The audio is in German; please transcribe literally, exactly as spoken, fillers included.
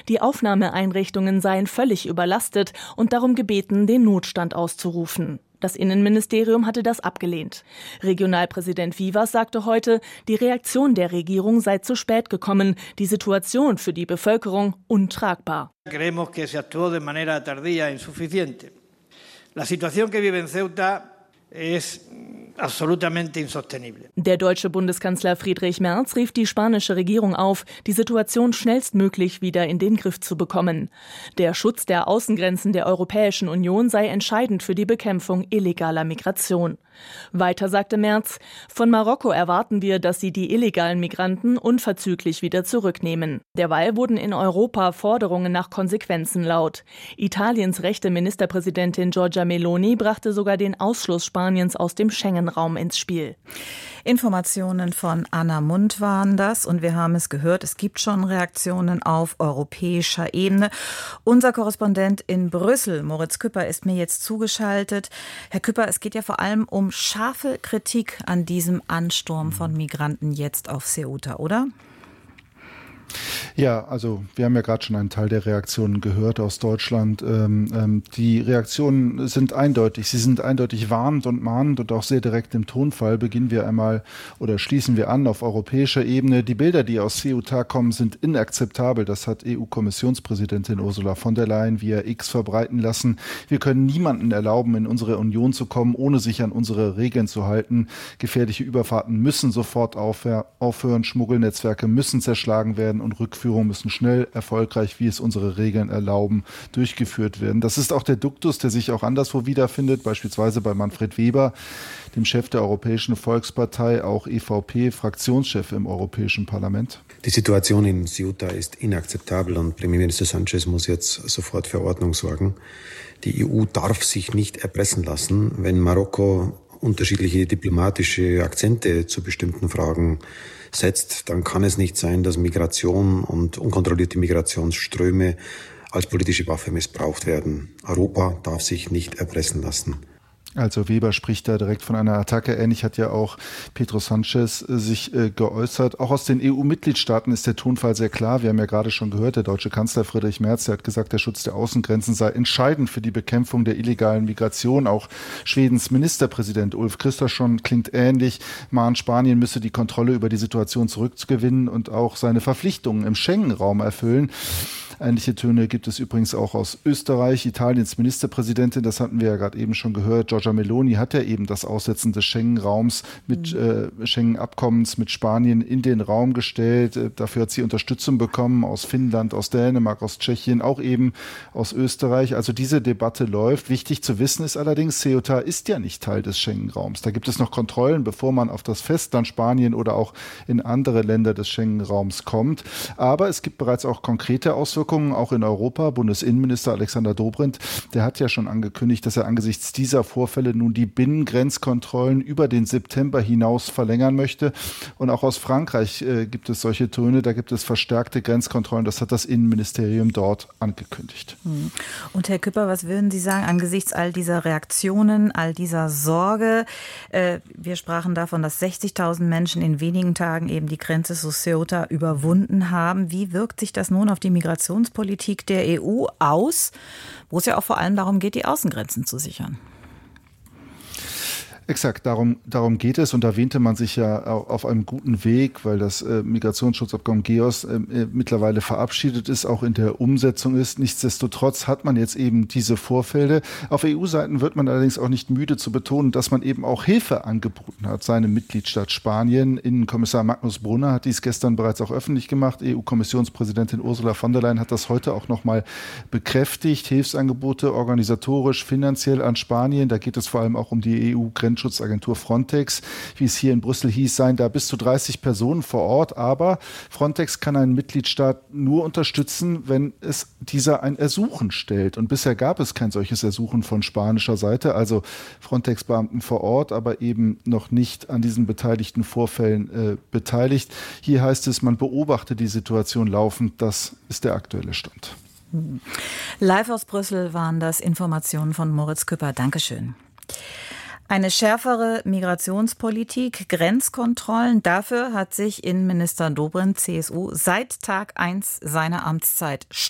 Die Aufnahmeeinrichtungen seien völlig überlastet und darum gebeten, den Notstand auszurufen. Das Innenministerium hatte das abgelehnt. Regionalpräsident Vivas sagte heute, die Reaktion der Regierung sei zu spät gekommen, die Situation für die Bevölkerung untragbar. Creemos que se actuó de manera tardía e insuficiente. La situación que vive en Ceuta es absolutamente insostenible. Der deutsche Bundeskanzler Friedrich Merz rief die spanische Regierung auf, die Situation schnellstmöglich wieder in den Griff zu bekommen. Der Schutz der Außengrenzen der Europäischen Union sei entscheidend für die Bekämpfung illegaler Migration. Weiter sagte Merz, von Marokko erwarten wir, dass sie die illegalen Migranten unverzüglich wieder zurücknehmen. Derweil wurden in Europa Forderungen nach Konsequenzen laut. Italiens rechte Ministerpräsidentin Giorgia Meloni brachte sogar den Ausschluss Spaniens aus dem Schengen-Raum ins Spiel. Informationen von Anna Mund waren das und wir haben es gehört, es gibt schon Reaktionen auf europäischer Ebene. Unser Korrespondent in Brüssel, Moritz Küpper, ist mir jetzt zugeschaltet. Herr Küpper, es geht ja vor allem um scharfe Kritik an diesem Ansturm von Migranten jetzt auf Ceuta, oder? Ja, also wir haben ja gerade schon einen Teil der Reaktionen gehört aus Deutschland. Ähm, ähm, die Reaktionen sind eindeutig. Sie sind eindeutig warnend und mahnend und auch sehr direkt im Tonfall. Beginnen wir einmal oder schließen wir an auf europäischer Ebene. Die Bilder, die aus Ceuta kommen, sind inakzeptabel. Das hat E U-Kommissionspräsidentin Ursula von der Leyen via X verbreiten lassen. Wir können niemanden erlauben, in unsere Union zu kommen, ohne sich an unsere Regeln zu halten. Gefährliche Überfahrten müssen sofort aufhören. Schmuggelnetzwerke müssen zerschlagen werden und Rückführungen müssen schnell, erfolgreich, wie es unsere Regeln erlauben, durchgeführt werden. Das ist auch der Duktus, der sich auch anderswo wiederfindet, beispielsweise bei Manfred Weber, dem Chef der Europäischen Volkspartei, auch E V P-Fraktionschef im Europäischen Parlament. Die Situation in Ceuta ist inakzeptabel und Premierminister Sánchez muss jetzt sofort für Ordnung sorgen. Die E U darf sich nicht erpressen lassen, wenn Marokko unterschiedliche diplomatische Akzente zu bestimmten Fragen setzt, dann kann es nicht sein, dass Migration und unkontrollierte Migrationsströme als politische Waffe missbraucht werden. Europa darf sich nicht erpressen lassen. Also Weber spricht da direkt von einer Attacke. Ähnlich hat ja auch Pedro Sánchez äh, sich äh, geäußert. Auch aus den E U-Mitgliedstaaten ist der Tonfall sehr klar. Wir haben ja gerade schon gehört, der deutsche Kanzler Friedrich Merz, der hat gesagt, der Schutz der Außengrenzen sei entscheidend für die Bekämpfung der illegalen Migration. Auch Schwedens Ministerpräsident Ulf Kristersson klingt ähnlich. Mahnt, Spanien müsse die Kontrolle über die Situation zurückgewinnen und auch seine Verpflichtungen im Schengen-Raum erfüllen. Ähnliche Töne gibt es übrigens auch aus Österreich. Italiens Ministerpräsidentin, das hatten wir ja gerade eben schon gehört, Giorgia Meloni hat ja eben das Aussetzen des Schengen-Raums mit äh, Schengen-Abkommens mit Spanien in den Raum gestellt. Äh, dafür hat sie Unterstützung bekommen aus Finnland, aus Dänemark, aus Tschechien, auch eben aus Österreich. Also diese Debatte läuft. Wichtig zu wissen ist allerdings, Ceuta ist ja nicht Teil des Schengen-Raums. Da gibt es noch Kontrollen, bevor man auf das Festland Spanien oder auch in andere Länder des Schengen-Raums kommt. Aber es gibt bereits auch konkrete Auswirkungen, auch in Europa. Bundesinnenminister Alexander Dobrindt, der hat ja schon angekündigt, dass er angesichts dieser Vorfälle nun die Binnengrenzkontrollen über den September hinaus verlängern möchte. Und auch aus Frankreich äh, gibt es solche Töne, da gibt es verstärkte Grenzkontrollen. Das hat das Innenministerium dort angekündigt. Und Herr Küpper, was würden Sie sagen angesichts all dieser Reaktionen, all dieser Sorge? Äh, wir sprachen davon, dass sechzigtausend Menschen in wenigen Tagen eben die Grenze zu Ceuta überwunden haben. Wie wirkt sich das nun auf die Migrationspolitik der E U aus, wo es ja auch vor allem darum geht, die Außengrenzen zu sichern? Exakt, darum, darum geht es und da wähnte man sich ja auf einem guten Weg, weil das äh, Migrationsschutzabkommen GEOS äh, mittlerweile verabschiedet ist, auch in der Umsetzung ist. Nichtsdestotrotz hat man jetzt eben diese Vorfälle. Auf E U-Seiten wird man allerdings auch nicht müde zu betonen, dass man eben auch Hilfe angeboten hat. Seine Mitgliedstaat Spanien, Innenkommissar Magnus Brunner hat dies gestern bereits auch öffentlich gemacht. E U-Kommissionspräsidentin Ursula von der Leyen hat das heute auch nochmal bekräftigt. Hilfsangebote organisatorisch, finanziell an Spanien. Da geht es vor allem auch um die E U-Grenzschutzagentur Frontex, wie es hier in Brüssel hieß, seien da bis zu dreißig Personen vor Ort. Aber Frontex kann einen Mitgliedstaat nur unterstützen, wenn es dieser ein Ersuchen stellt. Und bisher gab es kein solches Ersuchen von spanischer Seite, also Frontex-Beamten vor Ort, aber eben noch nicht an diesen beteiligten Vorfällen äh, beteiligt. Hier heißt es, man beobachte die Situation laufend. Das ist der aktuelle Stand. Live aus Brüssel waren das Informationen von Moritz Küpper. Dankeschön. Eine schärfere Migrationspolitik, Grenzkontrollen, dafür hat sich Innenminister Dobrindt, C S U, seit Tag eins seiner Amtszeit